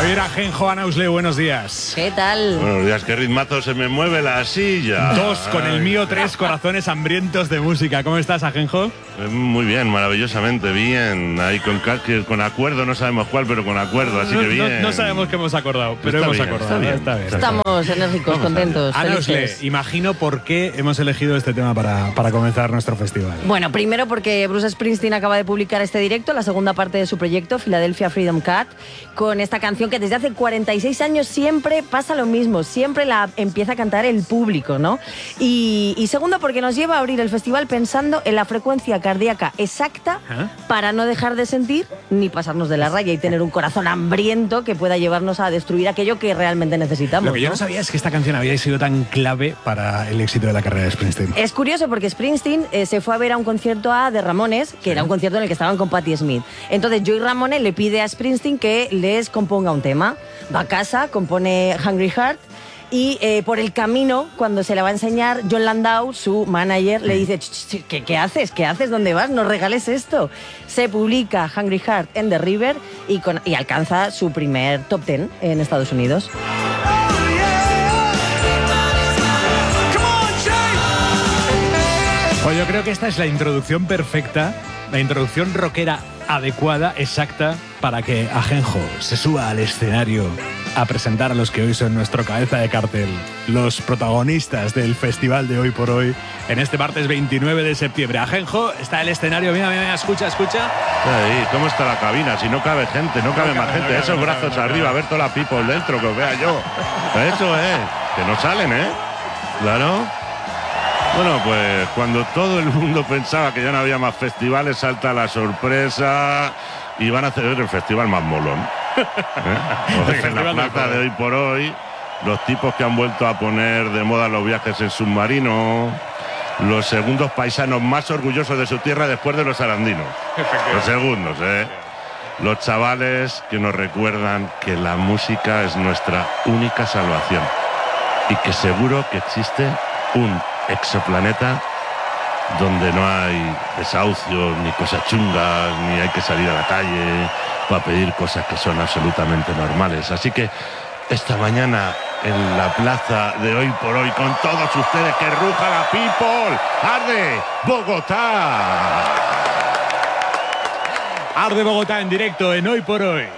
ver, Ajenjo, Ana Usle, buenos días. ¿Qué tal? Buenos días, qué ritmazo se me mueve la silla. 2 con el mío, 3 corazones hambrientos de música. ¿Cómo estás, Ajenjo? Muy bien, maravillosamente bien. Ahí con acuerdo, no sabemos cuál, pero con acuerdo, así que bien. No sabemos qué hemos acordado, pero hemos acordado. Está bien. Estamos enérgicos, contentos, Ana Usle, felices. imagino por qué hemos elegido este tema para comenzar nuestro festival. Bueno, primero porque Bruce Springsteen acaba de publicar este directo, la segunda parte de su proyecto, Philadelphia Freedom Cat, con esta canción que desde hace 46 años siempre pasa lo mismo, siempre la empieza a cantar el público, ¿no? Y segundo porque nos lleva a abrir el festival pensando en la frecuencia cardíaca exacta para no dejar de sentir ni pasarnos de la raya y tener un corazón hambriento que pueda llevarnos a destruir aquello que realmente necesitamos. Lo que yo no sabía es que esta canción había sido tan clave para el éxito de la carrera de Springsteen. Es curioso porque Springsteen se fue a ver a un concierto de Ramones, que era un concierto en el que estaban con Patti Smith. Entonces Joey Ramone le pide a Springsteen que les componga un tema. Va a casa, compone Hungry Heart y por el camino, cuando se la va a enseñar, John Landau, su manager, le dice: ¿Qué haces? ¿Qué haces? ¿Dónde vas? No regales esto. Se publica Hungry Heart en The River y alcanza su primer top 10 en Estados Unidos. Pues yo creo que esta es la introducción perfecta, la introducción rockera adecuada, exacta, para que Ajenjo se suba al escenario a presentar a los que hoy son nuestro cabeza de cartel, los protagonistas del festival de Hoy por Hoy, en este martes 29 de septiembre. Ajenjo, está el escenario, mira, escucha. Ahí, ¿cómo está la cabina? Si no cabe gente, no cabe más gente. Esos brazos arriba, a ver toda la people dentro, que os vea yo. Eso es, que no salen, ¿eh? Claro. Bueno, pues cuando todo el mundo pensaba que ya no había más festivales, salta la sorpresa y van a hacer el festival más molón. En la plaza de Hoy por Hoy, los tipos que han vuelto a poner de moda los viajes en submarino, los segundos paisanos más orgullosos de su tierra después de los arandinos. Los segundos, los chavales que nos recuerdan que la música es nuestra única salvación y que seguro que existe un exoplaneta donde no hay desahucios, ni cosas chungas, ni hay que salir a la calle para pedir cosas que son absolutamente normales. Así que esta mañana en la plaza de Hoy por Hoy, con todos ustedes, que ruja la people, ¡arde Bogotá! Arde Bogotá en directo en Hoy por Hoy.